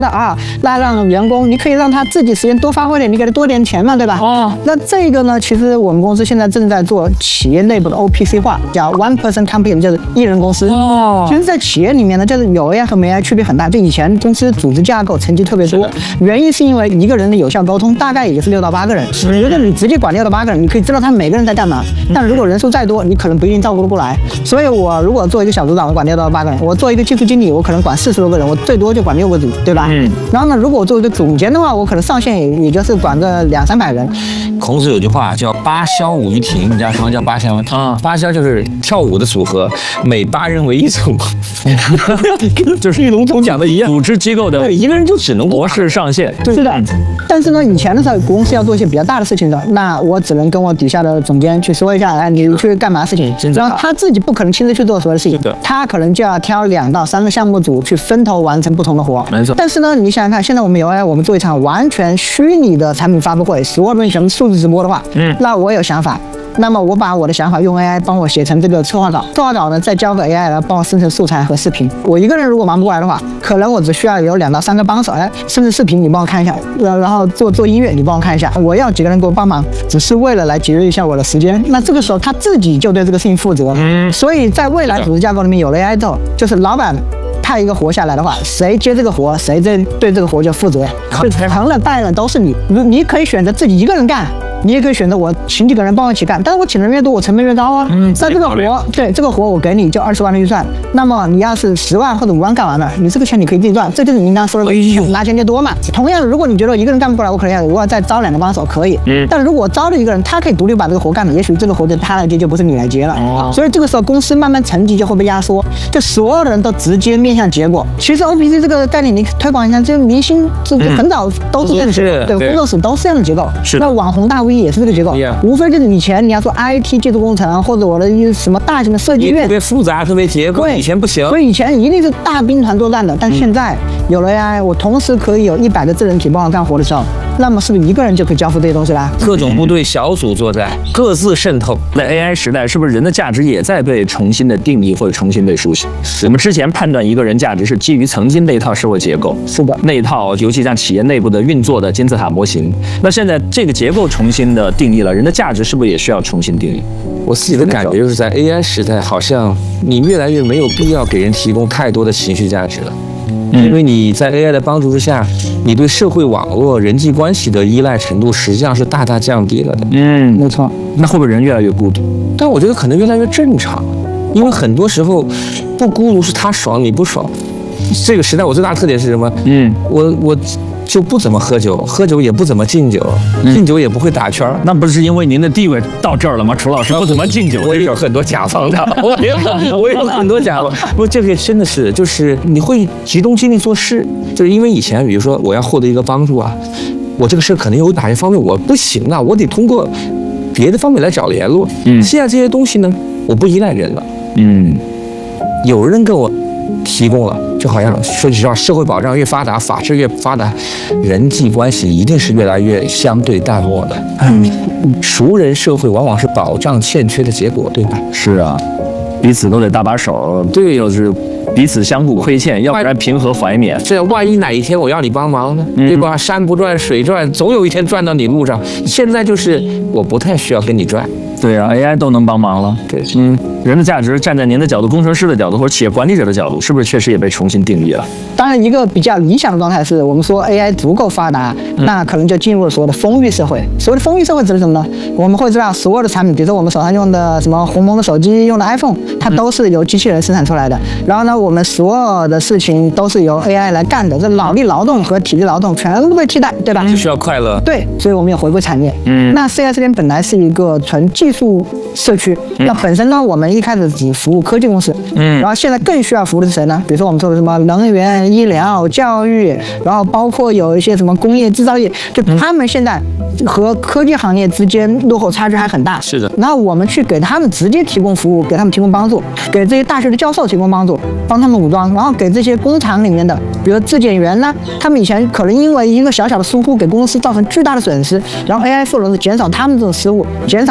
那让员工，你可以让他自己时间多发挥点，你给他多点钱嘛，对吧？那这个呢，其实我们公司现在正在做企业内部的 OPC 化，叫 One Person Company， 就是一人公司。其实，在企业里面呢，就是有 AI 和没 AI 区别很大。就以前公司组织架构层级特别多，原因是因为一个人的有效沟通大概也就是6到8个人。如果你直接管6到8个人，你可以知道他们每个人在干嘛。但如果人数再多，你可能不一定照顾得过来。所以我如果做一个小组长，我管6到8个人；我做一个技术经理，我可能管40多个人，我最多就管6个组，对吧？然后呢，如果我做一个总监的话，我可能上限也就是管个200、300人。 孔子有句话叫8箫5于庭，你知道什么叫8箫吗？8箫就是跳舞的组合，每8人为一组， 就是玉龙总讲的一样，组织机构的一个人就只能模式上限。 是的。但是呢，以前的时候，公司要做一些比较大的事情的，那我只能跟我底下的总监去说一下，哎，你去干嘛事情，然后他自己不可能亲自去做所有的事情，他可能就要挑2到3个项目组去分头完成不同的活。 没错。 但是呢，你想想看，现在我们有 AI， 我们做一场完全虚拟的产品发布会，所有东西全部数字直播的话，那我有想法。那么我把我的想法用 AI 帮我写成这个策划稿，策划稿呢再交给 AI 来帮我生成素材和视频。我一个人如果忙不过来的话，可能我只需要有2到3个帮手，哎，生成视频你帮我看一下，然后做音乐你帮我看一下，我要几个人给我帮忙，只是为了来节约一下我的时间。那这个时候他自己就对这个事情负责。所以在未来组织架构里面有了 AI 之后，就是老板派一个活下来的话，谁接这个活，谁对这个活就负责，就成了带了都是你。你可以选择自己一个人干，你也可以选择我请几个人帮我一起干，但是我请的人越多，我成本越高啊。那这个活，对这个活我给你就20万的预算，那么你要是10万或者5万干完了，你这个钱你可以自己赚，这就是你刚刚说的拿钱就多嘛。同样，如果你觉得我一个人干不过来，我可能要额外再招2个帮手，可以。但如果我招了一个人，他可以独立把这个活干了，也许这个活就他来接，就不是你来接了。所以这个时候公司慢慢层级就会被压缩，就所有的人都直接面向结果。其实 OPC 这个概念你推广一下，这个明星这很早都是这样的结构，对，工作室都是这样的结构。那网红大 V 也是这个结构，无非就是以前你要做 IT 技术工程或者我的什么大型的设计院， 特别复杂，特别结构，以前不行。 所以以前一定是大兵团作战的，但现在有了 AI， 我同时可以有100个智能体帮我干活的时候，那么是不是一个人就可以交付这些东西啦？ 各种部队小组作战，各自渗透。 在 AI 时代，是不是人的价值也在被重新的定义或者重新被书写？我们之前判断一个人价值是基于曾经那一套社会结构， 是的， 那一套尤其像企业内部的运作的金字塔模型。那现在这个结构重新的定义了，人的价值是不是也需要重新定义？ 我自己的感觉就是在 AI 时代，好像你越来越没有必要给人提供太多的情绪价值了。因为你在 AI 的帮助之下，你对社会网络、人际关系的依赖程度实际上是大大降低了的。 没错。 那会不会人越来越孤独？ 但我觉得可能越来越正常，因为很多时候不孤独是他爽你不爽。这个时代我最大的特点是什么？我就不怎么喝酒，喝酒也不怎么敬酒，敬酒也不会打圈。 那不是因为您的地位到这儿了吗？楚老师不怎么敬酒， 我也有很多甲方的，我有很多甲方。不，这个真的是就是你会集中精力做事，就是因为以前比如说我要获得一个帮助啊，我这个事可能有哪些方面我不行啊，我得通过别的方面来找联络。现在这些东西呢，我不依赖人了。有人跟我提供了，就好像说句实话，社会保障越发达，法治越发达，人际关系一定是越来越相对淡漠的。熟人社会往往是保障欠缺的结果，对吧？ 是啊，彼此都得搭把手，对，又是彼此相互亏欠，要不然平和怀缅。 这万一哪一天我要你帮忙呢，对吧？山不转水转，总有一天转到你路上。现在就是我不太需要跟你转。 对啊 ，AI 都能帮忙了。 对， 人的价值站在您的角度，工程师的角度或者企业管理者的角度，是不是确实也被重新定义了？ 当然，一个比较理想的状态是我们说 AI 足够发达，那可能就进入了所谓的丰裕社会。所谓的丰裕社会指的是什么呢？我们会知道所有的产品，比如说我们手上用的什么鸿蒙的手机、用的 iPhone， 它都是由机器人生产出来的。然后呢，我们所有的事情都是由 AI 来干的，这脑力劳动和体力劳动全部被替代，对吧？ 就需要快乐。 对，所以我们要回归产业。那 CI 这边本来是一个纯技术社区，那本身呢，我们一开始只服务科技公司，然后现在更需要服务的是谁呢？比如说我们说的什么能源、医疗、教育，然后包括有一些什么工业制造业，就他们现在和科技行业之间落后差距还很大。 是的。 然后我们去给他们直接提供服务，给他们提供帮助，给这些大学的教授提供帮助，帮他们武装，然后给这些工厂里面的，比如质检员呢，他们以前可能因为一个小小的疏忽给公司造成巨大的损失，然后 AI 赋能是减少他们这种失误，减少他们这个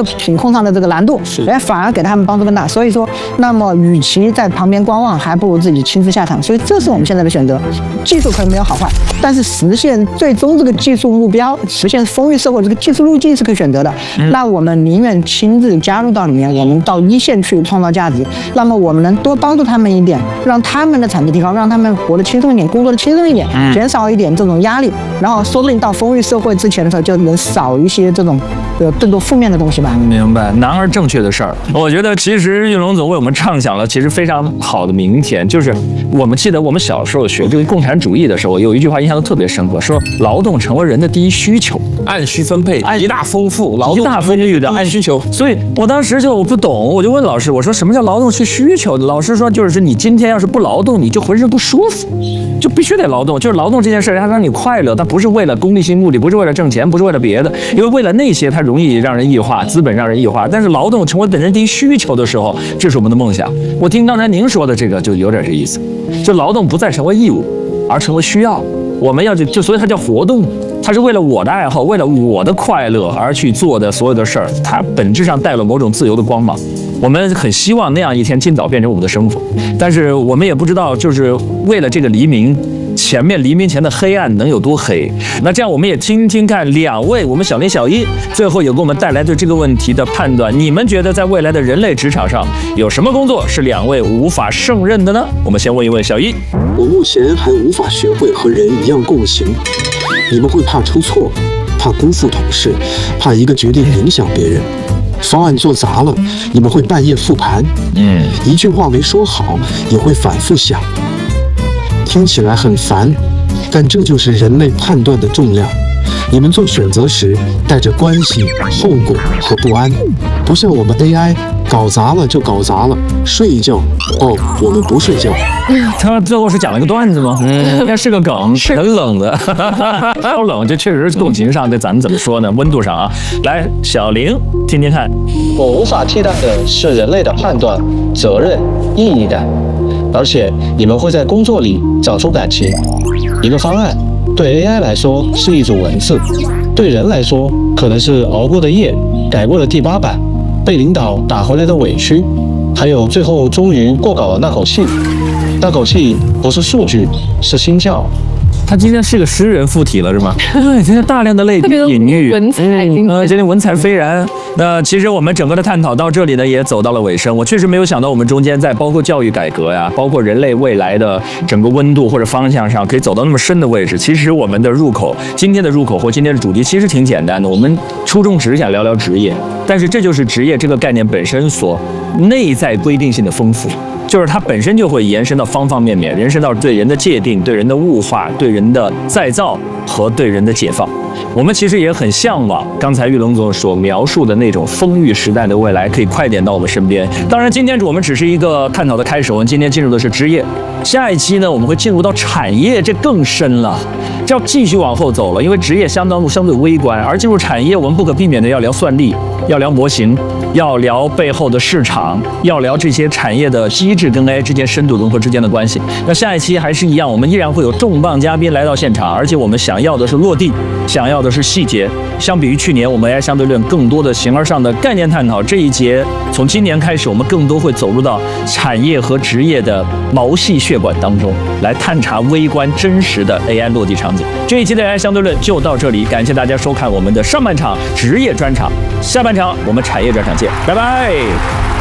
品控上的这个难度，反而给他们帮助更大。所以说，那么与其在旁边观望，还不如自己亲自下场。所以这是我们现在的选择。技术可能没有好坏，但是实现最终这个技术目标，实现丰裕社会这个技术路径是可以选择的。那我们宁愿亲自加入到里面，我们到一线去创造价值。那么我们能多帮助他们一点，让他们的产值提高，让他们活得轻松一点，工作的轻松一点，减少一点这种压力，然后说不定到丰裕社会之前的时候，就能少一些这种更多负面的东西吧。 明白，难而正确的事儿。我觉得其实玉龙总为我们畅想了其实非常好的明天，就是我们记得我们小时候学这个共产主义的时候，有一句话印象都特别深刻，说劳动成为人的第一需求， 按需分配，极大丰富，劳动极大丰裕的按需求。 所以我当时就不懂，我就问老师，我说什么叫劳动是需求？老师说就是你今天要是不劳动，你就浑身不舒服，就必须得劳动。就是劳动这件事，它让你快乐，它不是为了功利性目的，不是为了挣钱，不是为了别的，因为为了那些它容易让人异化，资本让人异化。但是劳动成为本人第一需求的时候，这是我们的梦想。我听刚才您说的这个就有点这意思，就劳动不再成为义务，而成为需要。我们要就所以它叫活动，它是为了我的爱好，为了我的快乐而去做的所有的事儿，它本质上带了某种自由的光芒。我们很希望那样一天尽早变成我们的生活，但是我们也不知道，就是为了这个黎明，前面黎明前的黑暗能有多黑。那这样我们也听听看两位我们小林小一最后也给我们带来对这个问题的判断。你们觉得在未来的人类职场上有什么工作是两位无法胜任的呢？我们先问一问小一。 我目前还无法学会和人一样共情。你们会怕出错，怕辜负同事，怕一个决定影响别人。方案做砸了，你们会半夜复盘，一句话没说好也会反复想。听起来很烦，但这就是人类判断的重量。你们做选择时带着关系、后果和不安，不像我们 AI， 搞砸了就搞砸了，睡一觉。哦，我们不睡觉。 他最后是讲了个段子吗？应该是个梗，很冷的，好冷。这确实是共情上，对咱们怎么说呢？温度上啊。来，小林，听听看。 我无法替代的是人类的判断、责任、意义感，而且你们会在工作里找出感情。一个方案对 AI 来说是一组文字，对人来说可能是熬过的夜、改过的第8版、被领导打回来的委屈，还有最后终于过稿的那口气。那口气不是数据，是心跳。 他今天是个诗人附体了是吗？对，今天大量的类比隐喻， 文采， 今天文采斐然。那其实我们整个的探讨到这里呢，也走到了尾声。我确实没有想到我们中间在包括教育改革呀，包括人类未来的整个温度或者方向上，可以走到那么深的位置。其实我们的入口，今天的入口或今天的主题其实挺简单的，我们初衷只是想聊聊职业，但是这就是职业这个概念本身所内在规定性的丰富。就是它本身就会延伸到方方面面，延伸到对人的界定、对人的物化、对人的再造和对人的解放。我们其实也很向往刚才玉龙总所描述的那种丰裕时代的未来可以快点到我们身边。当然，今天我们只是一个探讨的开始，我们今天进入的是职业。下一期呢，我们会进入到产业，这更深了，这要继续往后走了，因为职业相对微观，而进入产业，我们不可避免的要聊算力，要聊模型，要聊背后的市场，要聊这些产业的机制跟 AI 之间深度融合之间的关系。那下一期还是一样，我们依然会有重磅嘉宾来到现场，而且我们想要的是落地，想要的是细节。相比于去年，我们 AI 相对论更多的形而上的概念探讨，这一节从今年开始，我们更多会走入到产业和职业的毛细血管当中，来探查微观真实的 AI 落地场景。这一期的 AI 相对论就到这里，感谢大家收看我们的上半场职业专场，下半场我们产业专场见，拜拜。